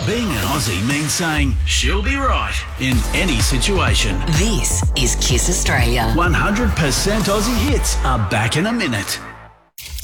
Being an Aussie means saying, she'll be right in any situation. This is Kiss Australia. 100% Aussie hits are back in a minute.